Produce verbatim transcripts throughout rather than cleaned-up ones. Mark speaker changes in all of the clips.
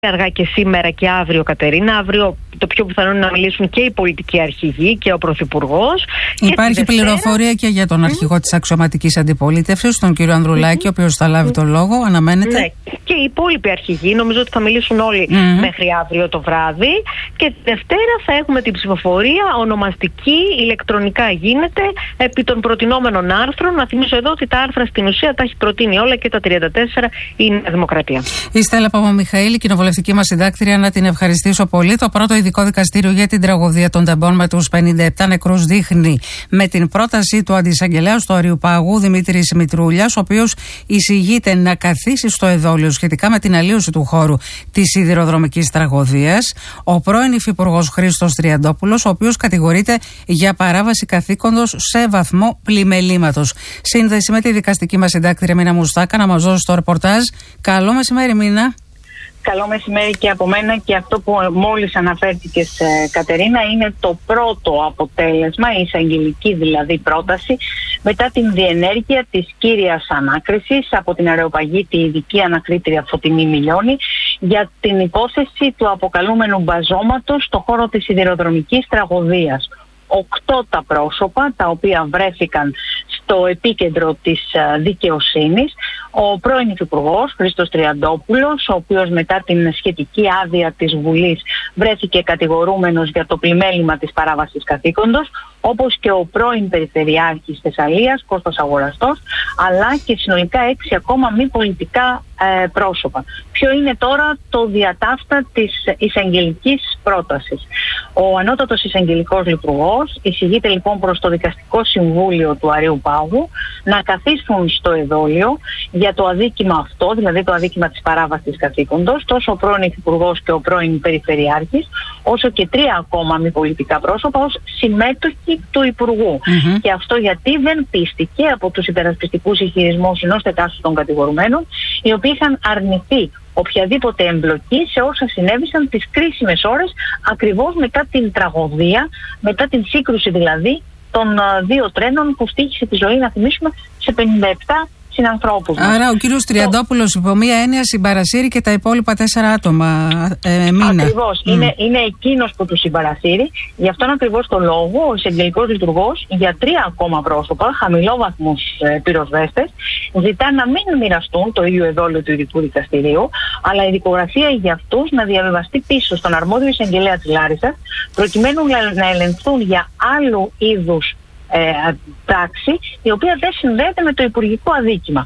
Speaker 1: αργά και σήμερα και αύριο, Κατερίνα. Αύριο το πιο πιθανό είναι να μιλήσουν και οι πολιτικοί αρχηγοί και ο Πρωθυπουργός.
Speaker 2: Υπάρχει
Speaker 1: και
Speaker 2: πληροφορία και για τον αρχηγό mm. της αξιωματικής αντιπολίτευσης, τον κύριο Ανδρουλάκη, mm. ο οποίος θα λάβει mm. τον λόγο. Αναμένεται.
Speaker 1: Ναι. Και οι υπόλοιποι αρχηγοί, νομίζω ότι θα μιλήσουν όλοι mm. μέχρι αύριο το βράδυ. Και τη Δευτέρα θα έχουμε την ψηφοφορία ονομαστική, ηλεκτρονικά γίνεται, επί των προτινόμενων άρθρων. Να θυμίσω εδώ ότι τα άρθρα στην ουσία τα έχει προτείνει όλα και τα τριάντα τέσσερα η Νέα Δημοκρατία.
Speaker 2: Η Στέλλα Παπαμιχαήλ, κοινοβουλευτική μας συντάκτρια, να την ευχαριστήσω πολύ. Το πρώτο ειδικό δικαστήριο για την τραγωδία των τεμπών με τους πενήντα επτά νεκρούς δείχνει με την πρόταση του αντισαγγελέα του Αριουπάγου, Δημήτρης Μητρούλιας, ο οποίος εισηγείται να καθίσει στο εδόλιο σχετικά με την αλλίωση του χώρου της σιδηροδρομικής τραγωδίας, ο πρώην υφυπουργός Χρήστος Τριαντόπουλος, ο οποίος κατηγορείται για παράβαση καθήκοντος σε βαθμό πλημελήματος. Σύνδεση με τη δικαστική μας συντάκτρια Μίνα Μουστάκα να μας δώσει το ρεπορτάζ. Καλό μεσημέρι, Μίνα.
Speaker 3: Καλό μεσημέρι και από μένα, και αυτό που μόλις αναφέρθηκες, Κατερίνα, είναι το πρώτο αποτέλεσμα, η εισαγγελική δηλαδή πρόταση, μετά την διενέργεια της κύριας ανάκρισης από την Αρεοπαγίτη ειδική ανακρίτρια Φωτεινή Μιλιώνη για την υπόθεση του αποκαλούμενου μπαζώματος στο χώρο της σιδηροδρομικής τραγωδίας. Οκτώ τα πρόσωπα τα οποία βρέθηκαν στο επίκεντρο της δικαιοσύνης. Ο πρώην υφυπουργός Χρήστος Τριαντόπουλος, ο οποίος μετά την σχετική άδεια της Βουλής βρέθηκε κατηγορούμενος για το πλημέλημα της παράβασης καθήκοντος, όπως και ο πρώην Περιφερειάρχης Θεσσαλίας Κώστας Αγοραστός, αλλά και συνολικά έξι ακόμα μη πολιτικά ε, πρόσωπα. Ποιο είναι τώρα το διατάφτα της εισαγγελικής πρότασης? Ο ανώτατος εισαγγελικός λειτουργός εισηγείται λοιπόν προς το Δικαστικό Συμβούλιο του Αριουπάγου να καθίσουν στο εδόλιο για το αδίκημα αυτό, δηλαδή το αδίκημα της παράβασης καθήκοντος, τόσο ο πρώην υφυπουργός και ο πρώην Περιφερειάρχης, όσο και τρία ακόμα μη πολιτικά πρόσωπα ως συμμέτοχοι του Υπουργού. Mm-hmm. Και αυτό γιατί δεν πίστηκε από τους υπερασπιστικούς ισχυρισμούς ενός τετάρτου των κατηγορουμένων, οι οποίοι είχαν αρνηθεί οποιαδήποτε εμπλοκή σε όσα συνέβησαν τις κρίσιμες ώρες ακριβώς μετά την τραγωδία, μετά την σύγκρουση δηλαδή των δύο τρένων που στοίχησε τη ζωή, να θυμίσουμε, σε πενήντα επτά συνανθρώπους.
Speaker 2: Άρα ο κύριος Τριαντόπουλος υπό μία έννοια συμπαρασύρει και τα υπόλοιπα τέσσερα άτομα. Ε, μήνα.
Speaker 3: Ακριβώς. Mm. Είναι, είναι εκείνος που τους συμπαρασύρει. Γι' αυτόν ακριβώς το λόγο ο εισαγγελικός λειτουργός για τρία ακόμα πρόσωπα, χαμηλόβαθμους ε, πυροσβέστες, ζητά να μην μοιραστούν το ίδιο εδόλιο του ειδικού δικαστηρίου, αλλά η δικογραφία για αυτούς να διαβιβαστεί πίσω στον αρμόδιο εισαγγελέα της Λάρισσας, προκειμένου να, να ελεγχθούν για άλλου είδους Ε, πράξη, η οποία δεν συνδέεται με το υπουργικό αδίκημα.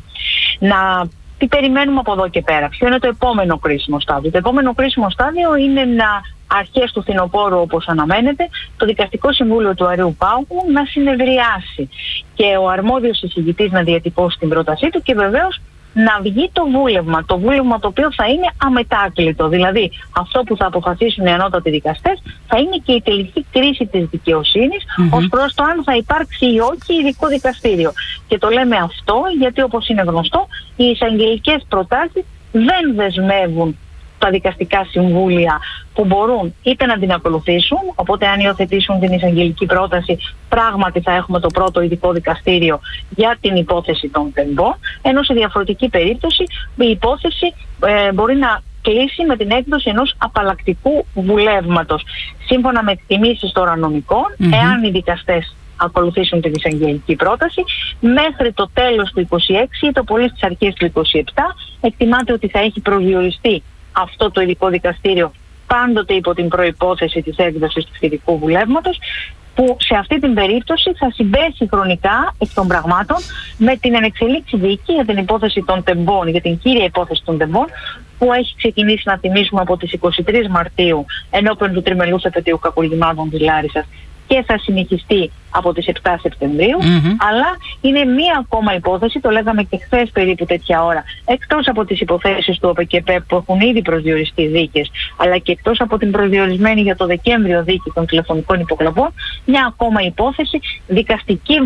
Speaker 3: Να τι περιμένουμε από εδώ και πέρα? Ποιο είναι το επόμενο κρίσιμο στάδιο? Το επόμενο κρίσιμο στάδιο είναι να αρχές του φθινοπόρου, όπως αναμένεται, το Δικαστικό Συμβούλιο του Αριουπάγου να συνεδριάσει και ο αρμόδιος εισηγητής να διατυπώσει την πρότασή του και βεβαίως να βγει το βούλευμα, το βούλευμα το οποίο θα είναι αμετάκλητο. Δηλαδή αυτό που θα αποφασίσουν οι ανώτατοι δικαστές θα είναι και η τελική κρίση της δικαιοσύνης mm-hmm. ως προς το αν θα υπάρξει ή όχι ειδικό δικαστήριο. Και το λέμε αυτό γιατί, όπως είναι γνωστό, οι εισαγγελικές προτάσεις δεν δεσμεύουν τα δικαστικά συμβούλια, που μπορούν είτε να την ακολουθήσουν, οπότε αν υιοθετήσουν την εισαγγελική πρόταση πράγματι θα έχουμε το πρώτο ειδικό δικαστήριο για την υπόθεση των τεμπών, ενώ σε διαφορετική περίπτωση η υπόθεση ε, μπορεί να κλείσει με την έκδοση ενός απαλλακτικού βουλεύματος. Σύμφωνα με εκτιμήσεις τώρα νομικών, mm-hmm. εάν οι δικαστές ακολουθήσουν την εισαγγελική πρόταση, μέχρι το τέλος του είκοσι έξι ή το πολύ στις αρχές του είκοσι επτά, εκτιμάται ότι θα έχει προσδιοριστεί αυτό το ειδικό δικαστήριο, πάντοτε υπό την προϋπόθεση της έκδοσης του ειδικού βουλεύματος, που σε αυτή την περίπτωση θα συμπέσει χρονικά εκ των πραγμάτων με την ενεξελίξη δίκη για την υπόθεση των τεμπών, για την κύρια υπόθεση των τεμπών, που έχει ξεκινήσει, να θυμίσουμε, από τις είκοσι τρεις Μαρτίου ενώπιον του τριμελούς επετείου κακουργημάτων της Λάρισσας και θα συνεχιστεί από τις επτά Σεπτεμβρίου, mm-hmm. αλλά είναι μία ακόμα υπόθεση, το λέγαμε και χθες περίπου τέτοια ώρα, εκτός από τις υποθέσεις του ΟΠΕΚΕΠΕ που έχουν ήδη προσδιοριστεί δίκες, αλλά και εκτός από την προσδιορισμένη για το Δεκέμβριο δίκη των τηλεφωνικών υποκλοπών, μια ακόμα υπόθεση δικαστική μεν,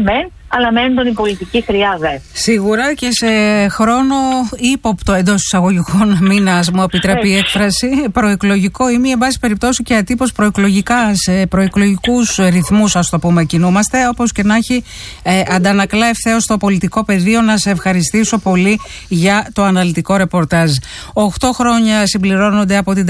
Speaker 3: αλλά με έντονη πολιτική χρειά δε.
Speaker 2: Σίγουρα, και σε χρόνο ύποπτο εντός εισαγωγικών μήνα, μου επιτρέπει η έκφραση, προεκλογικό ή μη, εν πάση περιπτώσει και ατύπως προεκλογικά, σε προεκλογικούς ρυθμούς, ας το πούμε, κινούμαστε. Όπως και να έχει, ε, αντανακλά ευθέως στο πολιτικό πεδίο. Να σε ευχαριστήσω πολύ για το αναλυτικό ρεπορτάζ. Οχτώ χρόνια συμπληρώνονται από την